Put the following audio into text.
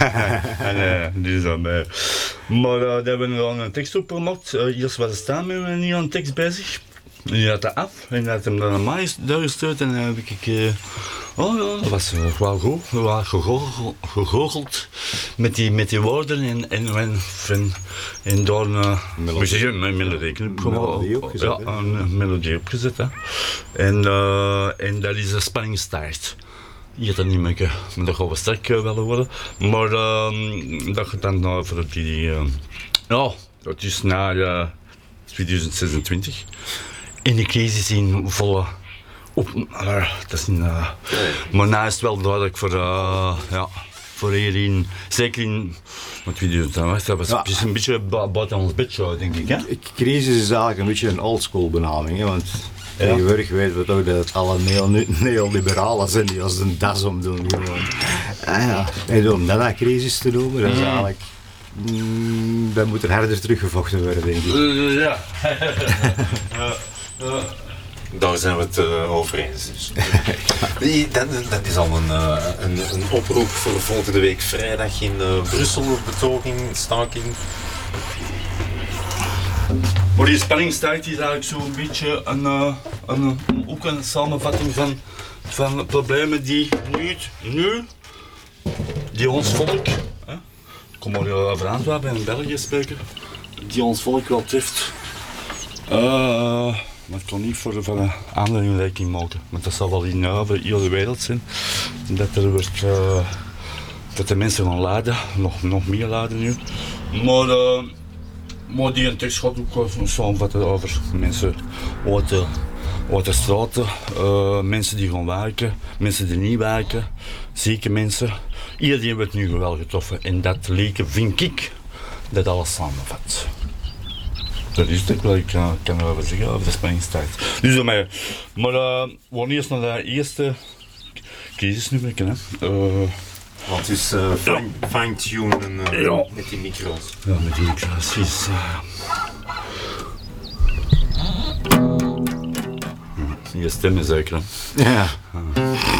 Dus dan, maar daar hebben we dan een tekst op gemaakt. Eerst was staan met een nieuwe tekst bezig. Die had dat af en had hem dan naar mij doorgestuurd en dan heb ik... dat was wel goed. We waren gegoocheld met die woorden en door een melodie opgezet. Ja, een melodie opgezet. Hè. En dat is een spanningstaart. Je gaat dat niet maken, maar dat gaan we sterk willen worden. Maar dat gaat dan voor die... dat is na 2026. En de crisis in volle... dat is niet... maar nou is het wel duidelijk voor iedereen. Zeker in... Want 2008, dat was een beetje buiten ons bedje, denk ik. Hè? Crisis is eigenlijk een beetje een oldschool benaming. Hè? Want tegenwoordig weten we toch dat het alle neoliberalen zijn die als een das omdoen. En om dat een crisis te noemen, dat is eigenlijk... dan moet er harder teruggevochten worden, denk ik. Daar zijn we het over eens. Dus. Dat is al een oproep voor volgende week vrijdag in Brussel, betoging, staking. Maar die spanningstijd is eigenlijk zo'n beetje ook een samenvatting van de problemen die ons volk, ik kom maar over Antwerpen en België spreken, die ons volk wel treft. Maar ik kan niet voor een andere inleiding maken, want dat zal wel in over de hele wereld zijn. Dat de mensen gaan lijden, nog meer lijden nu. Maar die tekst gaat ook samenvatten over mensen uit de straten, mensen die gaan werken, mensen die niet werken, zieke mensen. Iedereen wordt nu wel getroffen en dat leken vind ik dat alles samenvat. Dat is het wat ik kan erover zeggen, over de spanningstijd. Dus, maar we gaan eerst naar de eerste crisisnummer. Want het is fine-tunen met die micro's. Ja, met die micro's is... Je stem is zeker, hè? Ja.